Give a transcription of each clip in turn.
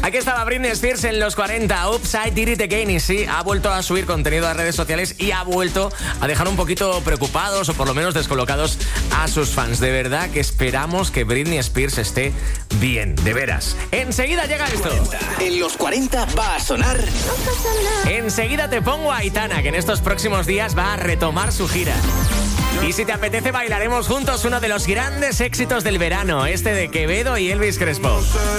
Aquí estaba Britney Spears en los 40. Oops, I Did It Again. Y sí, ha vuelto a subir contenido a redes sociales y ha vuelto a dejar un poquito preocupados o por lo menos descolocados a sus fans. De verdad que esperamos que Britney Spears esté bien, de veras. Enseguida llega esto. En los 40 va a sonar. Enseguida te pongo a Aitana, que en estos próximos días va a retomar su gira. Y si te apetece, bailaremos juntos uno de los grandes éxitos del verano, este de Quevedo y Elvis Crespo.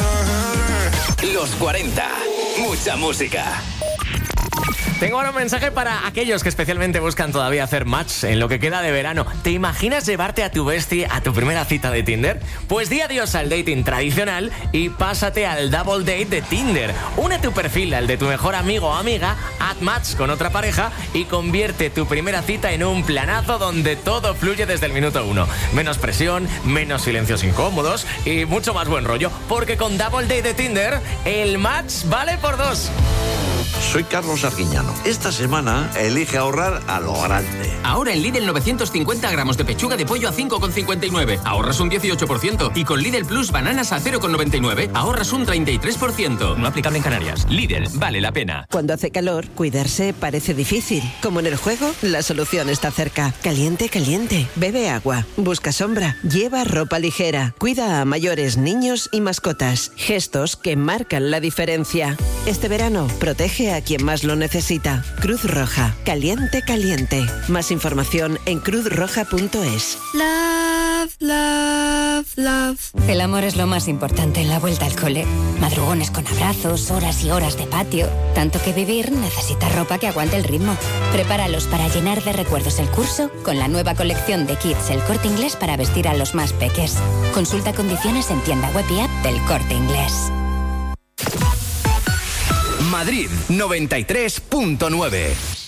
Los 40. Mucha música. Tengo ahora un mensaje para aquellos que especialmente buscan todavía hacer match en lo que queda de verano. ¿Te imaginas llevarte a tu bestie a tu primera cita de Tinder? Pues di adiós al dating tradicional y pásate al double date de Tinder. Une tu perfil al de tu mejor amigo o amiga, haz match con otra pareja y convierte tu primera cita en un planazo donde todo fluye desde el minuto 1. Menos presión, menos silencios incómodos y mucho más buen rollo. Porque con double date de Tinder, el match vale por 2. Soy Carlos Arguiñano. Esta semana elige ahorrar a lo grande. Ahora en Lidl 950 gramos de pechuga de pollo a 5,59. Ahorras un 18%. Y con Lidl Plus bananas a 0,99. Ahorras un 33%. No aplicable en Canarias. Lidl, vale la pena. Cuando hace calor, cuidarse parece difícil. Como en el juego, la solución está cerca. Caliente, caliente. Bebe agua. Busca sombra. Lleva ropa ligera. Cuida a mayores, niños y mascotas. Gestos que marcan la diferencia. Este verano, protege a quien más lo necesita. Cruz Roja. Caliente, caliente. Más información en cruzroja.es. Love, love, love. El amor es lo más importante en la vuelta al cole. Madrugones con abrazos, horas y horas de patio. Tanto que vivir necesita ropa que aguante el ritmo. Prepáralos para llenar de recuerdos el curso con la nueva colección de Kids El Corte Inglés para vestir a los más peques. Consulta condiciones en tienda web y app del Corte Inglés. Madrid 93.9.